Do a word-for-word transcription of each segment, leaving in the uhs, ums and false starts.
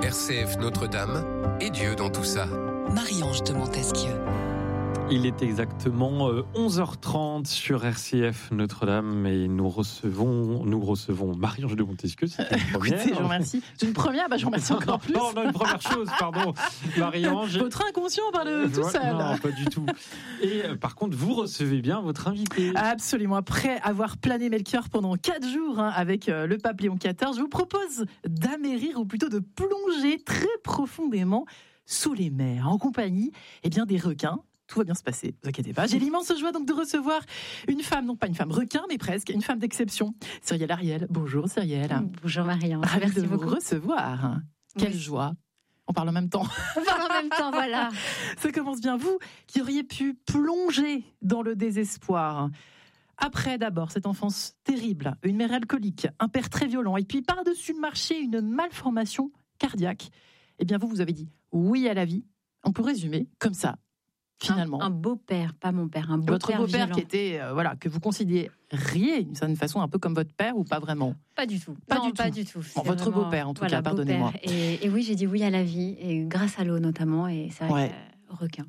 R C F Notre-Dame et Dieu dans tout ça. Marie-Ange de Montesquieu. Il est exactement onze heures trente sur R C F Notre-Dame et nous recevons, nous recevons Marie-Ange de Montesquieu. C'est une première. Écoutez, je vous remercie. C'est une première, bah, je vous remercie encore plus. Non, non, une première chose, pardon. Marie-Ange. Votre inconscient parle tout seul. Non, pas du tout. Et euh, par contre, vous recevez bien votre invité. Absolument. Après avoir plané Melchior pendant quatre jours hein, avec euh, le pape Léon quatorze, je vous propose d'amérir ou plutôt de plonger très profondément sous les mers en compagnie eh bien, des requins. Tout va bien se passer, ne vous inquiétez pas. J'ai l'immense joie donc de recevoir une femme, non pas une femme requin, mais presque, une femme d'exception. Cyrielle Ariel. Bonjour Cyrielle. Bonjour Marie-Ange. Ravi Merci de beaucoup. vous recevoir. Quelle oui. joie. On parle en même temps. On parle en même temps, voilà. Ça commence bien. Vous qui auriez pu plonger dans le désespoir. Après d'abord cette enfance terrible, une mère alcoolique, un père très violent, et puis par-dessus le marché, une malformation cardiaque. Eh bien vous, vous avez dit oui à la vie. On peut résumer comme ça. Finalement. Un, un beau-père, pas mon père, un beau-père Votre beau-père violent. qui était, euh, voilà, que vous considériez d'une certaine façon un peu comme votre père ou pas vraiment? Pas du tout. Pas non, du pas tout. du tout. Bon, votre vraiment, beau-père, en tout voilà, cas, pardonnez-moi. Et, et oui, j'ai dit oui à la vie, et grâce à l'eau notamment, et c'est vrai Ouais. que, euh, requin.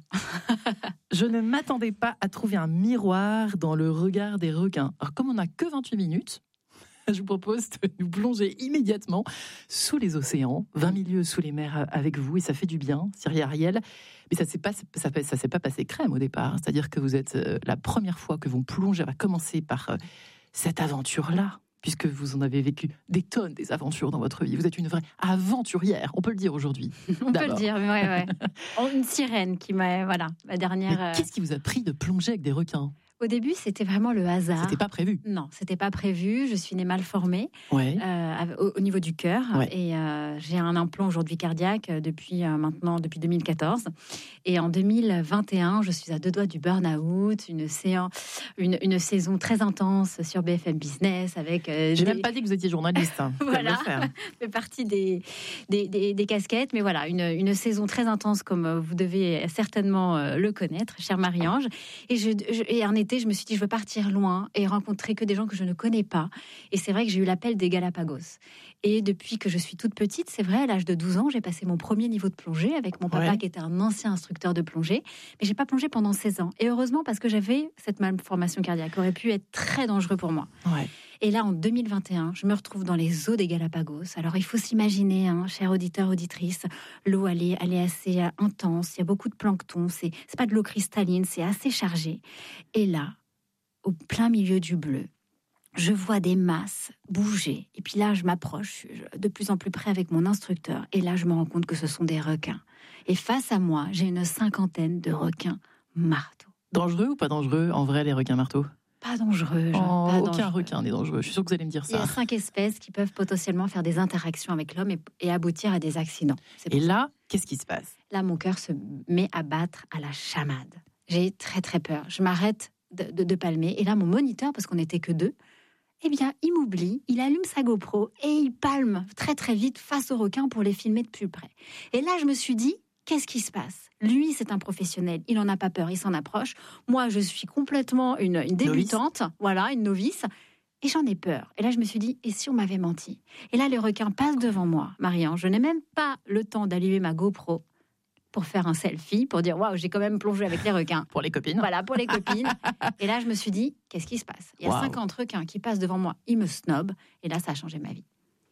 Je ne m'attendais pas à trouver un miroir dans le regard des requins. Alors, comme on n'a que vingt-huit minutes, je vous propose de nous plonger immédiatement sous les océans, vingt milieux sous les mers avec vous, et ça fait du bien, Cyrielle Ariel. Mais ça ne s'est pas, ça, ça s'est pas passé crème au départ. C'est-à-dire que vous êtes euh, la première fois que vous plongez, on va commencer par euh, cette aventure-là, puisque vous en avez vécu des tonnes des aventures dans votre vie. Vous êtes une vraie aventurière, on peut le dire aujourd'hui. On peut le dire, ouais, ouais. Une sirène qui m'a, voilà, la dernière. Mais qu'est-ce qui vous a pris de plonger avec des requins? Au début, c'était vraiment le hasard. C'était pas prévu. Non, c'était pas prévu. Je suis née mal formée Ouais. euh, au, au niveau du cœur Ouais. et euh, j'ai un implant aujourd'hui cardiaque depuis euh, maintenant depuis deux mille quatorze. Et en deux mille vingt et un, je suis à deux doigts du burn-out, une séance, une, une saison très intense sur B F M Business avec. Euh, J'ai des... même pas dit que vous étiez journaliste. Hein. Voilà, fait partie des des, des des casquettes, mais voilà, une une saison très intense comme vous devez certainement le connaître, chère Marie-Ange. Et je, je et un été, je me suis dit, je veux partir loin et rencontrer que des gens que je ne connais pas. Et c'est vrai que j'ai eu l'appel des Galapagos. Et depuis que je suis toute petite, c'est vrai, à l'âge de douze ans, j'ai passé mon premier niveau de plongée avec mon papa ouais. qui était un ancien instructeur de plongée. Mais j'ai pas plongé pendant seize ans. Et heureusement, parce que j'avais cette malformation cardiaque qui aurait pu être très dangereux pour moi. Ouais. Et là, en deux mille vingt et un, je me retrouve dans les eaux des Galapagos. Alors, il faut s'imaginer, hein, chers auditeurs, auditrices, l'eau, elle est, elle est assez intense. Il y a beaucoup de plancton. C'est, c'est pas de l'eau cristalline, c'est assez chargé. Et là, au plein milieu du bleu, je vois des masses bouger. Et puis là, je m'approche de plus en plus près avec mon instructeur. Et là, je me rends compte que ce sont des requins. Et face à moi, j'ai une cinquantaine de requins marteaux. Dangereux ou pas dangereux, en vrai, les requins marteaux? Pas dangereux. Genre, oh, pas aucun dangereux. requin n'est dangereux. Je suis sûre que vous allez me dire ça. Il y a cinq espèces qui peuvent potentiellement faire des interactions avec l'homme et, et aboutir à des accidents. C'est et pour là, qu'est-ce qui se passe? Là, mon cœur se met à battre à la chamade. J'ai très très peur. Je m'arrête de, de, de palmer. Et là, mon moniteur, parce qu'on n'était que deux, eh bien, il m'oublie, il allume sa GoPro et il palme très très vite face aux requins pour les filmer de plus près. Et là, je me suis dit, qu'est-ce qui se passe? Lui, c'est un professionnel, il n'en a pas peur, il s'en approche. Moi, je suis complètement une, une débutante, novice. Voilà, une novice. Et j'en ai peur. Et là, je me suis dit, et si on m'avait menti? Et là, les requins passent devant moi, Marie-Ange. Je n'ai même pas le temps d'allumer ma GoPro pour faire un selfie, pour dire, waouh, j'ai quand même plongé avec les requins. Pour les copines. Voilà, pour les copines. Et là, je me suis dit, qu'est-ce qui se passe? Il y a wow. cinquante requins qui passent devant moi, ils me snobent. Et là, ça a changé ma vie.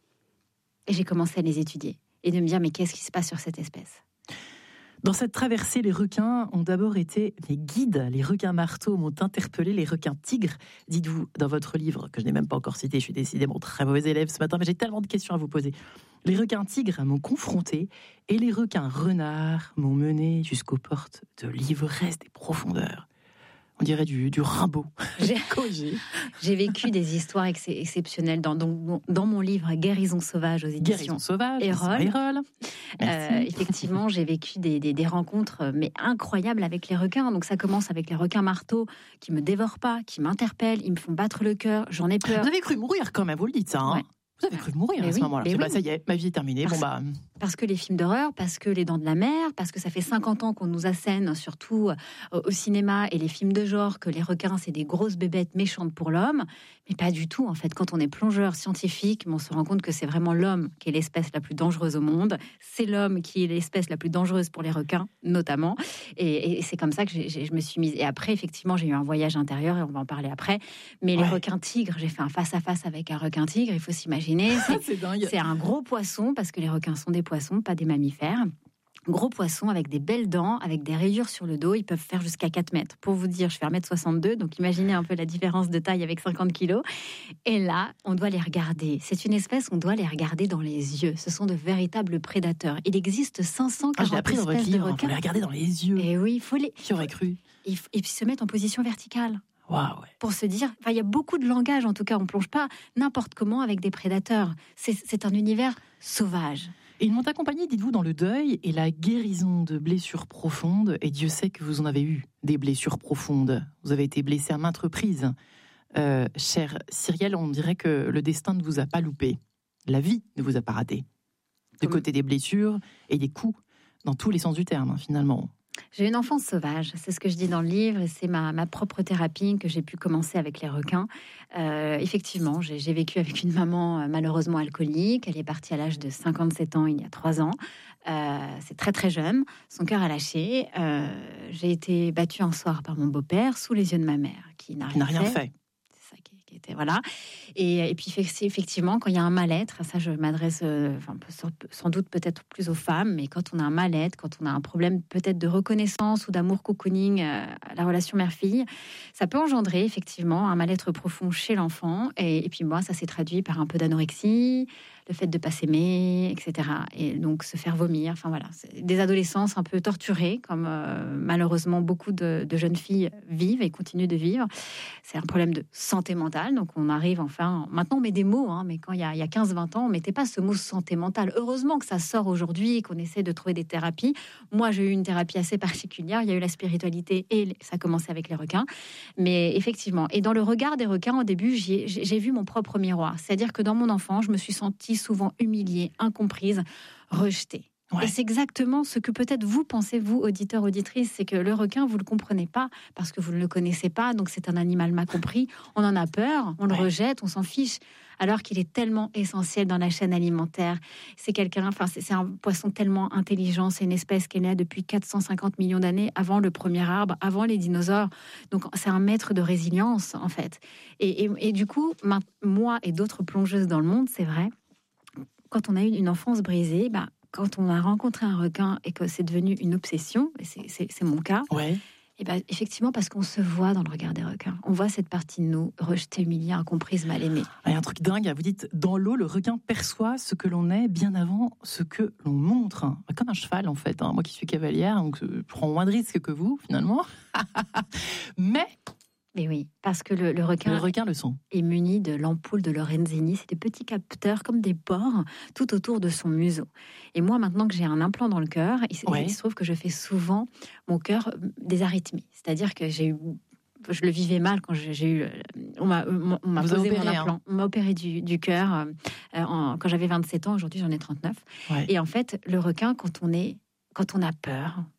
Et j'ai commencé à les étudier et de me dire, mais qu'est-ce qui se passe sur cette espèce? Dans cette traversée, les requins ont d'abord été mes guides. Les requins marteaux m'ont interpellé, les requins tigres. Dites-vous, dans votre livre, que je n'ai même pas encore cité, je suis décidément très mauvais élève ce matin, mais j'ai tellement de questions à vous poser. Les requins tigres m'ont confronté et les requins renards m'ont mené jusqu'aux portes de l'ivresse des profondeurs. On dirait du, du Rimbaud. J'ai, j'ai vécu des histoires ex- exceptionnelles dans, dans, dans mon livre Guérison sauvage aux éditions Guérison sauvage, Erol. Erol. Euh, effectivement, j'ai vécu des, des, des rencontres mais incroyables avec les requins. Donc ça commence avec les requins marteaux qui me dévorent pas, qui m'interpellent, ils me font battre le cœur, j'en ai peur. Vous avez cru mourir quand même, vous le dites ça, hein? Ouais. Vous avez cru mourir mais à ce oui, moment-là. C'est oui. bah, ça y est, ma vie est terminée. Parce, bon bah. Parce que les films d'horreur, parce que les Dents de la Mer, parce que ça fait cinquante ans qu'on nous assène, surtout euh, au cinéma et les films de genre, que les requins, c'est des grosses bébêtes méchantes pour l'homme. Mais pas du tout, en fait. Quand on est plongeur scientifique, on se rend compte que c'est vraiment l'homme qui est l'espèce la plus dangereuse au monde. C'est l'homme qui est l'espèce la plus dangereuse pour les requins, notamment. Et, et c'est comme ça que j'ai, j'ai, je me suis mise. Et après, effectivement, j'ai eu un voyage intérieur, et on va en parler après. Mais ouais. Les requins tigres, j'ai fait un face-à-face avec un requin tigre. Il faut s'imaginer. C'est, c'est dingue. C'est un gros poisson, parce que les requins sont des poissons, pas des mammifères. Gros poisson avec des belles dents, avec des rayures sur le dos. Ils peuvent faire jusqu'à quatre mètres. Pour vous dire, je fais un mètre soixante-deux, donc imaginez un peu la différence de taille avec cinquante kilos. Et là, on doit les regarder. C'est une espèce, on doit les regarder dans les yeux. Ce sont de véritables prédateurs. Il existe cinq cent quarante ah, espèces de requins. Il faut les regarder dans les yeux. Et oui, il faut les... Qui aurait cru ? Et puis se mettre en position verticale. Wow, ouais. Pour se dire, il y a beaucoup de langage, en tout cas, on ne plonge pas n'importe comment avec des prédateurs. C'est, c'est un univers sauvage. Et ils m'ont accompagné, dites-vous, dans le deuil et la guérison de blessures profondes. Et Dieu sait que vous en avez eu des blessures profondes. Vous avez été blessé à maintes reprises. Euh, cher Cyrielle, on dirait que le destin ne vous a pas loupé. La vie ne vous a pas raté. Du Comme... côté des blessures et des coups, dans tous les sens du terme, hein, finalement. J'ai une enfance sauvage, c'est ce que je dis dans le livre, et c'est ma, ma propre thérapie que j'ai pu commencer avec les requins. Euh, effectivement, j'ai, j'ai vécu avec une maman euh, malheureusement alcoolique. Elle est partie à l'âge de cinquante-sept ans, il y a trois ans. Euh, c'est très très jeune, son cœur a lâché. Euh, j'ai été battue un soir par mon beau-père sous les yeux de ma mère, qui n'a rien, n'a rien fait. fait. C'est ça qui, qui était, voilà. Et, et puis effectivement, quand il y a un mal-être, ça je m'adresse euh, enfin, sans doute peut-être plus aux femmes, mais quand on a un mal-être, quand on a un problème peut-être de reconnaissance ou d'amour cocooning, euh, la relation mère-fille, ça peut engendrer effectivement un mal-être profond chez l'enfant. Et, et puis moi, ça s'est traduit par un peu d'anorexie, le fait de ne pas s'aimer, et cetera. Et donc se faire vomir. Enfin voilà, c'est des adolescences un peu torturées, comme euh, malheureusement beaucoup de, de jeunes filles vivent et continuent de vivre. C'est un problème de santé mentale. Donc on arrive enfin... Maintenant on met des mots, hein, mais quand il y a, il y a quinze vingt ans, on ne mettait pas ce mot santé mentale. Heureusement que ça sort aujourd'hui et qu'on essaie de trouver des thérapies. Moi j'ai eu une thérapie assez particulière. Il y a eu la spiritualité et ça a commencé avec les requins. Mais effectivement, et dans le regard des requins, au début, j'ai, j'ai vu mon propre miroir. C'est-à-dire que dans mon enfance, je me suis sentie souvent humiliée, incomprise, rejetée. Ouais. Et c'est exactement ce que peut-être vous pensez, vous, auditeurs, auditrices, c'est que le requin, vous ne le comprenez pas parce que vous ne le connaissez pas, donc c'est un animal mal compris. On en a peur, on le ouais. rejette, on s'en fiche, alors qu'il est tellement essentiel dans la chaîne alimentaire. C'est quelqu'un, enfin, c'est, c'est un poisson tellement intelligent, c'est une espèce qui est née depuis quatre cent cinquante millions d'années, avant le premier arbre, avant les dinosaures. Donc c'est un maître de résilience, en fait. Et, et, et du coup, moi et d'autres plongeuses dans le monde, c'est vrai, quand on a eu une enfance brisée, bah, quand on a rencontré un requin et que c'est devenu une obsession, et c'est, c'est, c'est mon cas, ouais. et ben, effectivement, parce qu'on se voit dans le regard des requins. On voit cette partie de nous, rejetée, humiliée, incomprise, mal aimée. Il y a un truc dingue, vous dites, dans l'eau, le requin perçoit ce que l'on est bien avant ce que l'on montre. Comme un cheval, en fait. Moi qui suis cavalière, donc je prends moins de risques que vous, finalement. Mais... Mais oui, parce que le, le, requin, le requin le sent. Est muni de l'ampoule de Lorenzini. C'est des petits capteurs comme des pores tout autour de son museau. Et moi, maintenant que j'ai un implant dans le cœur, il, ouais. il se trouve que je fais souvent mon cœur des arythmies. C'est-à-dire que j'ai eu, je le vivais mal quand j'ai, j'ai eu, on m'a, on m'a Vous posé opéré, mon implant, hein. on m'a opéré du, du cœur euh, en, quand j'avais vingt-sept ans. Aujourd'hui, j'en ai trente-neuf. Ouais. Et en fait, le requin, quand on est, quand on a peur.